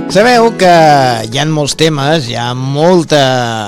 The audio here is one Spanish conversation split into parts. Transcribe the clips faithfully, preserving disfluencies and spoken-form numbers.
Sabeu que hi ha molts temes, hi ha molta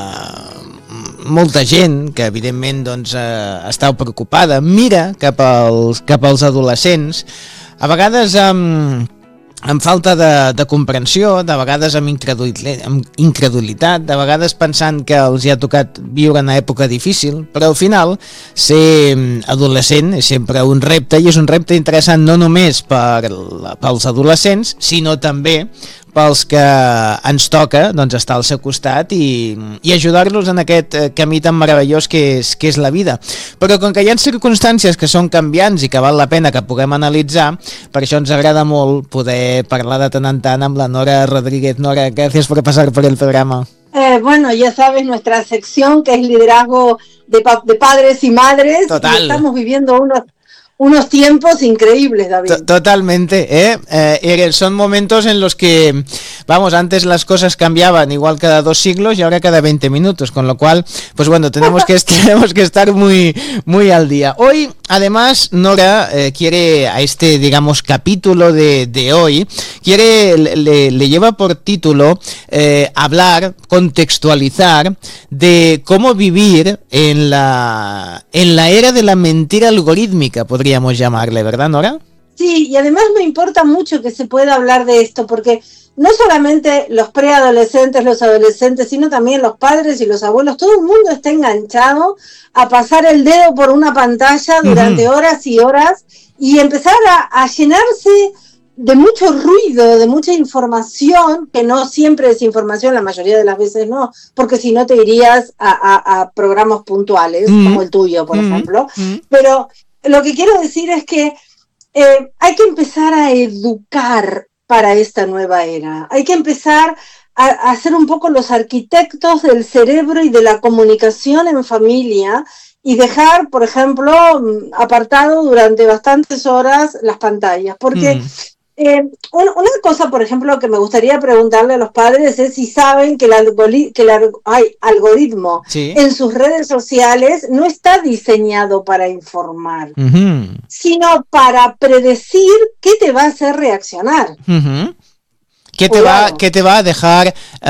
molta gent que evidentment doncs, eh, està preocupada, mira cap als, cap als adolescents, a vegades amb, amb falta de, de comprensió, de vegades amb incredulitat, amb incredulitat, de vegades pensant que els hi ha tocat viure una època difícil, però al final ser adolescent és sempre un repte, i és un repte interessant no només per, pels adolescents, sinó també pels que ens toca doncs, estar al seu costat i, i ajudar-los en aquest camí tan meravellós que és, que és la vida. Però com que hi ha circumstàncies que són canviants i que val la pena que puguem analitzar, per això ens agrada molt poder parlar de tant en tant amb la Nora Rodríguez. Nora, gràcies per passar per el programa. Eh, bueno, ya sabes, nuestra sección que es liderazgo de, pa de padres y madres. Total. Y estamos viviendo unos... unos tiempos increíbles, David. Totalmente, ¿eh? Eh, son momentos en los que, vamos, antes las cosas cambiaban igual cada dos siglos y ahora cada veinte minutos, con lo cual, pues bueno, tenemos que, tenemos que estar muy, muy al día. Hoy, además, Nora eh, quiere, a este, digamos, capítulo de, de hoy, quiere, le, le lleva por título eh, hablar, contextualizar de cómo vivir en la, en la era de la mentira algorítmica, podría llamarle, ¿verdad, Nora? Sí, y además me importa mucho que se pueda hablar de esto, porque no solamente los preadolescentes, los adolescentes, sino también los padres y los abuelos, todo el mundo está enganchado a pasar el dedo por una pantalla durante uh-huh. horas y horas y empezar a, a llenarse de mucho ruido, de mucha información, que no siempre es información, la mayoría de las veces no, porque si no te irías a, a, a programas puntuales, uh-huh. como el tuyo, por uh-huh. ejemplo, uh-huh. pero lo que quiero decir es que eh, hay que empezar a educar para esta nueva era. Hay que empezar a, a ser un poco los arquitectos del cerebro y de la comunicación en familia y dejar, por ejemplo, apartado durante bastantes horas las pantallas. Porque mm. eh, una, una cosa, por ejemplo, que me gustaría preguntarle a los padres es si saben que el, algori que el ay, algoritmo sí. en sus redes sociales no está diseñado para informar, uh-huh. sino para predecir qué te va a hacer reaccionar. Uh-huh. ¿Qué te, va, ¿Qué te va a dejar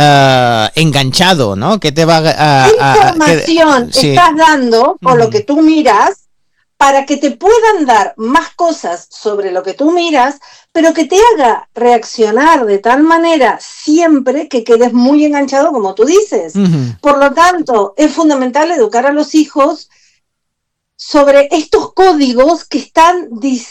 uh, enganchado, ¿no? ¿Qué te va a... ¿Qué información que, sí. estás dando con uh-huh. lo que tú miras para que te puedan dar más cosas sobre lo que tú miras, pero que te haga reaccionar de tal manera siempre que quedes muy enganchado, como tú dices? Uh-huh. Por lo tanto, es fundamental educar a los hijos sobre estos códigos que están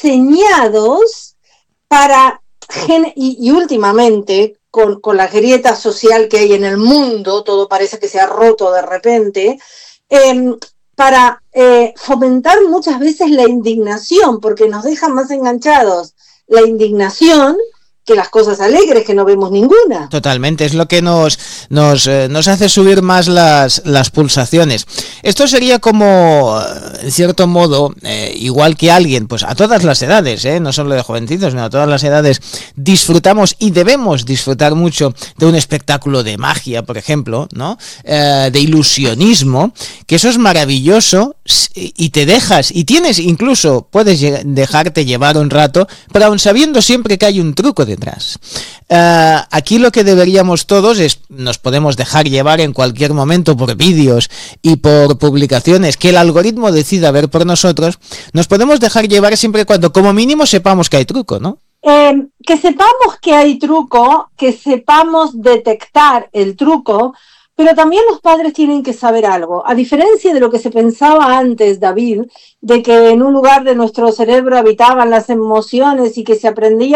diseñados para... Y, y últimamente, con, con la grieta social que hay en el mundo, todo parece que se ha roto de repente, eh, para eh, fomentar muchas veces la indignación, porque nos deja más enganchados la indignación que las cosas alegres, que no vemos ninguna. Totalmente, es lo que nos, nos, eh, nos hace subir más las, las pulsaciones. Esto sería como, en cierto modo, eh, igual que alguien, pues a todas las edades, eh, no solo de jovencitos, sino a todas las edades, disfrutamos y debemos disfrutar mucho de un espectáculo de magia, por ejemplo, ¿no? Eh, de ilusionismo, que eso es maravilloso y te dejas, y tienes, incluso puedes dejarte llevar un rato, pero aun sabiendo siempre que hay un truco de Uh, aquí lo que deberíamos todos es, nos podemos dejar llevar en cualquier momento por vídeos y por publicaciones que el algoritmo decida ver por nosotros, nos podemos dejar llevar siempre y cuando como mínimo sepamos que hay truco, ¿no? Eh, que sepamos que hay truco, que sepamos detectar el truco, pero también los padres tienen que saber algo. A diferencia de lo que se pensaba antes, David, de que en un lugar de nuestro cerebro habitaban las emociones y que se aprendía